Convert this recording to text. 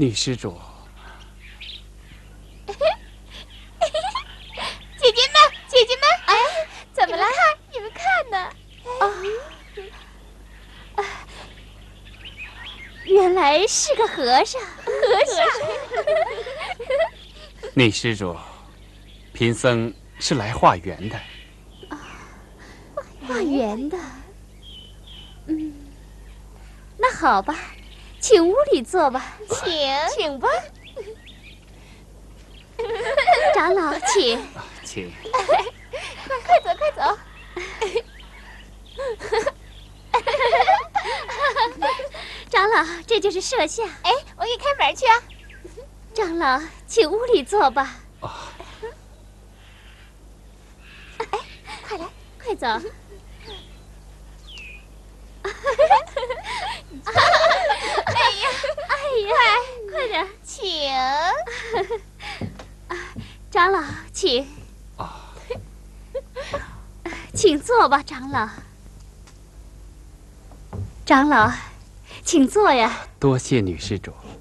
女施主。 姐姐们，姐姐们，哎，怎么了？你们看呢？ 原来是个和尚。 女施主，贫僧是来化缘的。 化缘的。那好吧，请屋里坐吧。 请吧。 长老，请。 请。 快走，快走。 长老，这就是舍下。 哎，我给开门去啊。 长老，请屋里坐吧。 哎，快来， 快走。哎呀，快点， 请。 长老，请。请坐吧，长老。长老，请坐呀。 多谢女施主。